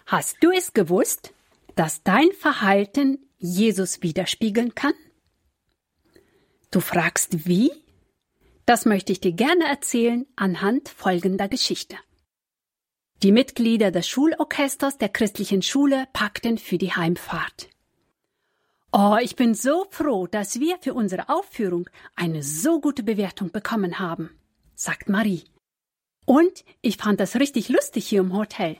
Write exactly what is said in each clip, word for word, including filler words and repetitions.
Hast du es gewusst, dass dein Verhalten Jesus widerspiegeln kann? Du fragst, wie? Das möchte ich dir gerne erzählen anhand folgender Geschichte. Die Mitglieder des Schulorchesters der christlichen Schule packten für die Heimfahrt. Oh, ich bin so froh, dass wir für unsere Aufführung eine so gute Bewertung bekommen haben, sagt Marie. Und ich fand das richtig lustig hier im Hotel.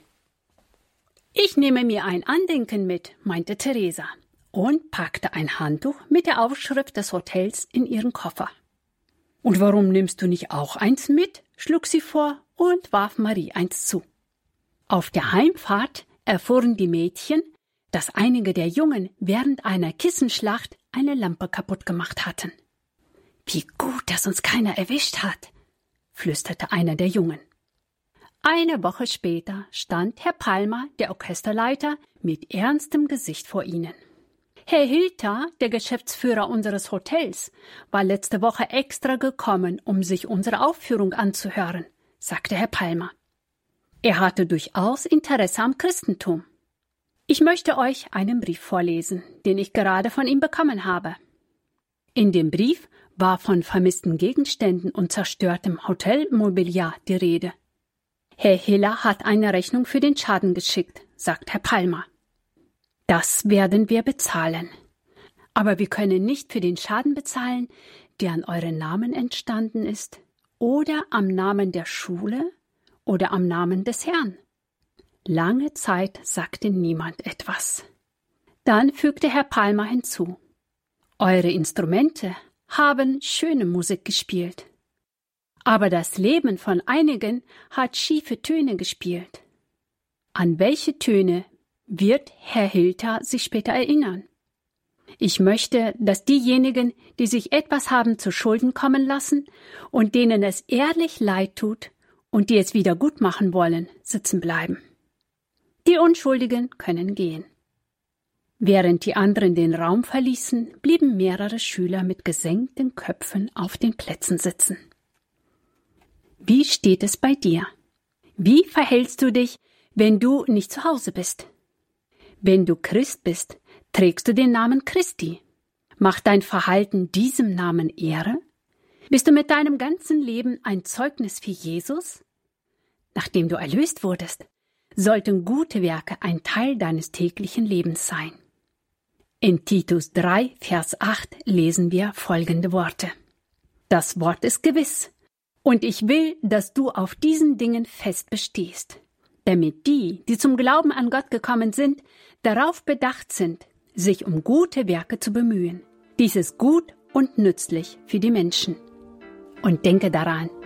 Ich nehme mir ein Andenken mit, meinte Theresa und packte ein Handtuch mit der Aufschrift des Hotels in ihren Koffer. Und warum nimmst du nicht auch eins mit? Schlug sie vor und warf Marie eins zu. Auf der Heimfahrt erfuhren die Mädchen, dass einige der Jungen während einer Kissenschlacht eine Lampe kaputt gemacht hatten. Wie gut, dass uns keiner erwischt hat, flüsterte einer der Jungen. Eine Woche später stand Herr Palmer, der Orchesterleiter, mit ernstem Gesicht vor ihnen. Herr Hilter, der Geschäftsführer unseres Hotels, war letzte Woche extra gekommen, um sich unsere Aufführung anzuhören, sagte Herr Palmer. Er hatte durchaus Interesse am Christentum. Ich möchte euch einen Brief vorlesen, den ich gerade von ihm bekommen habe. In dem Brief war von vermissten Gegenständen und zerstörtem Hotelmobiliar die Rede. Herr Hiller hat eine Rechnung für den Schaden geschickt, sagt Herr Palmer. Das werden wir bezahlen. Aber wir können nicht für den Schaden bezahlen, der an euren Namen entstanden ist, oder am Namen der Schule oder am Namen des Herrn. Lange Zeit sagte niemand etwas. Dann fügte Herr Palmer hinzu. Eure Instrumente haben schöne Musik gespielt. Aber das Leben von einigen hat schiefe Töne gespielt. An welche Töne wird Herr Hilter sich später erinnern? Ich möchte, dass diejenigen, die sich etwas haben zu Schulden kommen lassen und denen es ehrlich leid tut und die es wieder gut machen wollen, sitzen bleiben. Die Unschuldigen können gehen. Während die anderen den Raum verließen, blieben mehrere Schüler mit gesenkten Köpfen auf den Plätzen sitzen. Wie steht es bei dir? Wie verhältst du dich, wenn du nicht zu Hause bist? Wenn du Christ bist, trägst du den Namen Christi. Macht dein Verhalten diesem Namen Ehre? Bist du mit deinem ganzen Leben ein Zeugnis für Jesus? Nachdem du erlöst wurdest, sollten gute Werke ein Teil deines täglichen Lebens sein. In Titus drei, Vers acht lesen wir folgende Worte. Das Wort ist gewiss, und ich will, dass du auf diesen Dingen fest bestehst, damit die, die zum Glauben an Gott gekommen sind, darauf bedacht sind, sich um gute Werke zu bemühen. Dies ist gut und nützlich für die Menschen. Und denke daran,